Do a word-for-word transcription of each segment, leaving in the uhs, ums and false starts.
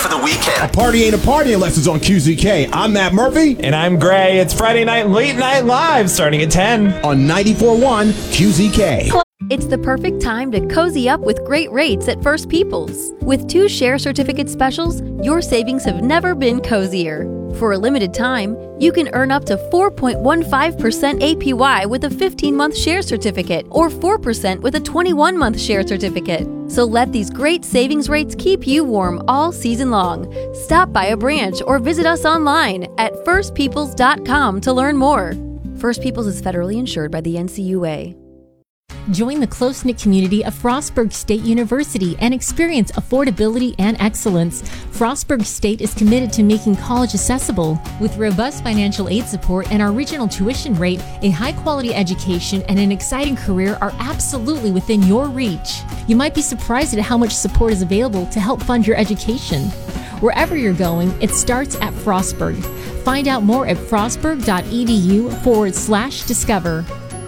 for the weekend. A party ain't a party unless it's on Q Z K. I'm Matt Murphy. And I'm Gray. It's Friday Night Late Night Live starting at ten on ninety-four point one Q Z K. It's the perfect time to cozy up with great rates at First Peoples. With two share certificate specials, your savings have never been cozier. For a limited time, you can earn up to four point one five percent A P Y with a fifteen-month share certificate or four percent with a twenty-one-month share certificate. So let these great savings rates keep you warm all season long. Stop by a branch or visit us online at first peoples dot com to learn more. First Peoples is federally insured by the N C U A. Join the close-knit community of Frostburg State University and experience affordability and excellence. Frostburg State is committed to making college accessible. With robust financial aid support and our regional tuition rate, a high-quality education and an exciting career are absolutely within your reach. You might be surprised at how much support is available to help fund your education. Wherever you're going, it starts at Frostburg. Find out more at frostburg.edu forward slash discover.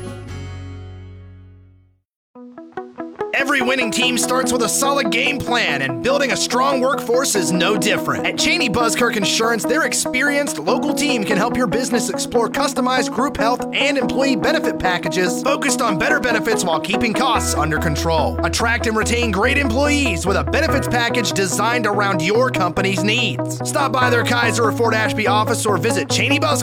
Every winning team starts with a solid game plan, and building a strong workforce is no different. At Cheney Buskirk Insurance, their experienced local team can help your business explore customized group health and employee benefit packages focused on better benefits while keeping costs under control. Attract and retain great employees with a benefits package designed around your company's needs. Stop by their Kaiser or Fort Ashby office or visit Cheney Buskirk